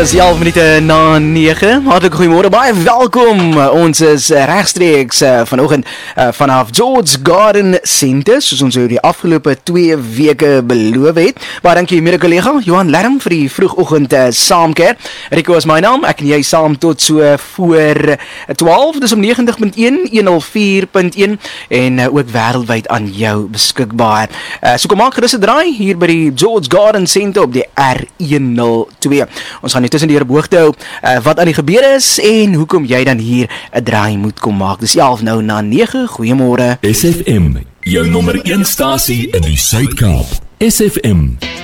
Dis 11 minute na 9. Hartlik goeiemôre, baie welkom. Ons is regstreeks vanoggend vanaf George Garden Centre, soos ons die afgelope 2 weke beloof het. Baie dankie mede kollega Johan Lerm vir die vroegoggend saamkeer. Rico is my naam. Ek en jy saam tot so voor 12. Dis om 90.1, 104.1 en ook wêreldwyd aan jou beskikbaar. So kom maak gerus 'n draai hier by die George Garden Centre op die R102. Ons gaan tussen die boogte hou wat aan die gebeur is en hoekom jy dan hier 'n draai moet kom maak. Dis 11 nou na 9. Goeiemôre. SFM, jou nommer 1 stasie in die Suid-Kaap. SFM